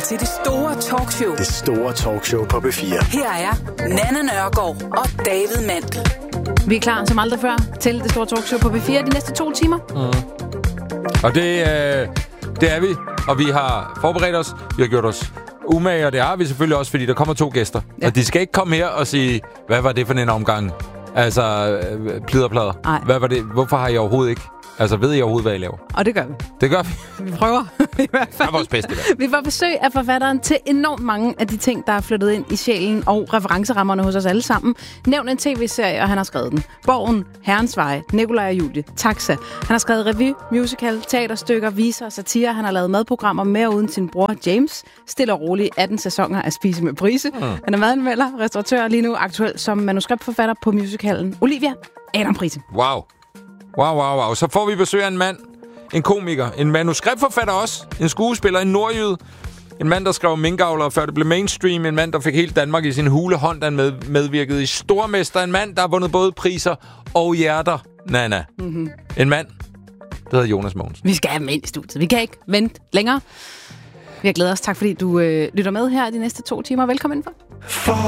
til det store talkshow. Det store talkshow på P4. Her er Nanna Nørgaard og David Mandel. Vi er klar som aldrig før til det store talkshow på P4 de næste 2 timer. Og det er vi. Og vi har forberedt os. Vi har gjort os umage, og det har vi selvfølgelig også, fordi der kommer 2 gæster. Ja. Og de skal ikke komme her og sige, hvad var det for en omgang? Altså, pliderplader. Hvad var det? Hvorfor har I overhovedet ikke? Altså, ved I overhovedet, hvad I laver? Og det gør vi. Det gør vi. Vi prøver i hvert fald. Det er vores bedste. Vi får besøg af forfatteren til enormt mange af de ting, der er flyttet ind i sjælen og referencerammerne hos os alle sammen. Nævn en tv-serie, og han har skrevet den. Borgen, Herrens Vej, Nikolaj og Julie, Taxa. Han har skrevet revy, musical, teaterstykker, viser, satire. Han har lavet madprogrammer med og uden sin bror James. Stille og roligt 18 sæsoner at spise med Prise. Han er madanmelder, restauratør lige nu aktuel som manuskriptforfatter på musicalen Olivia. Adam Prise. Wow. Så får vi besøg af en mand, en komiker, en manuskriptforfatter også, en skuespiller, en nordjyde, en mand, der skrev Minkavler, før det blev mainstream, en mand, der fik hele Danmark i sin hulehånd, der medvirkede i Stormester, en mand, der har vundet både priser og hjerter, Nana. En mand, der hedder Jonas Mogensen. Vi skal have ham ind i studiet. Vi kan ikke vente længere. Vi har glædet os. Tak fordi du lytter med her de næste 2 timer. Velkommen indenfor.